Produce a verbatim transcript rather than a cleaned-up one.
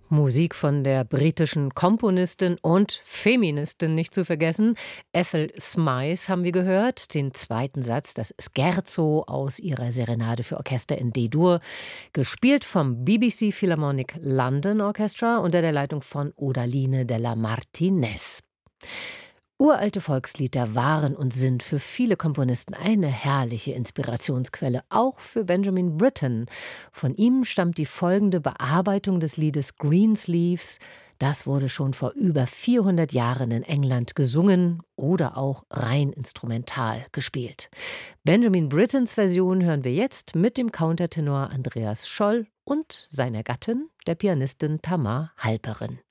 Musik von der britischen Komponistin und Feministin nicht zu vergessen. Ethel Smythe haben wir gehört. Den zweiten Satz, das Scherzo aus ihrer Serenade für Orchester in D-Dur, gespielt vom B B C Philharmonic London Orchestra unter der Leitung von Odaline della Martinez. Uralte Volkslieder waren und sind für viele Komponisten eine herrliche Inspirationsquelle, auch für Benjamin Britten. Von ihm stammt die folgende Bearbeitung des Liedes Greensleeves. Das wurde schon vor über vierhundert Jahren in England gesungen oder auch rein instrumental gespielt. Benjamin Brittens Version hören wir jetzt mit dem Countertenor Andreas Scholl und seiner Gattin, der Pianistin Tamar Halperin.